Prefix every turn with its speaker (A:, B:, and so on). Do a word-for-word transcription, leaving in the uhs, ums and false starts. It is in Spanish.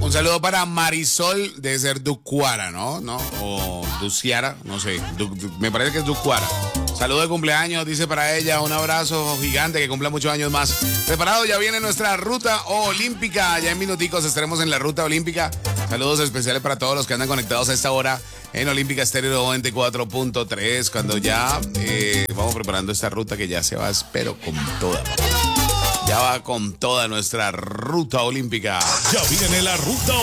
A: Un saludo para Marisol, debe ser Ducuara, ¿no? ¿No? O Duciara, no sé. Du, du, me parece que es Ducuara. Saludo de cumpleaños, dice para ella. Un abrazo gigante, que cumpla muchos años más. Preparado, ya viene nuestra ruta olímpica. Ya en minuticos estaremos en la ruta olímpica. Saludos especiales para todos los que andan conectados a esta hora en Olímpica Estéreo noventa y cuatro punto tres. Cuando ya eh, vamos preparando esta ruta que ya se va, espero, con toda. Ya va con toda nuestra ruta olímpica.
B: Ya viene la ruta